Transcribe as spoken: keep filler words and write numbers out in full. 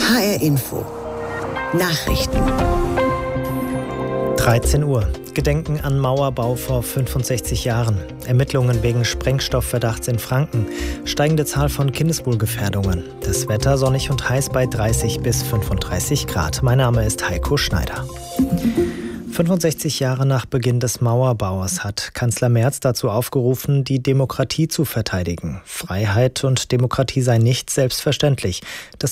H R Info. Nachrichten. dreizehn Uhr. Gedenken an Mauerbau vor fünfundsechzig Jahren. Ermittlungen wegen Sprengstoffverdachts in Franken. Steigende Zahl von Kindeswohlgefährdungen. Das Wetter sonnig und heiß bei dreißig bis fünfunddreißig Grad. Mein Name ist Heiko Schneider. fünfundsechzig Jahre nach Beginn des Mauerbaus hat Kanzler Merz dazu aufgerufen, die Demokratie zu verteidigen. Freiheit und Demokratie sei nicht selbstverständlich. Das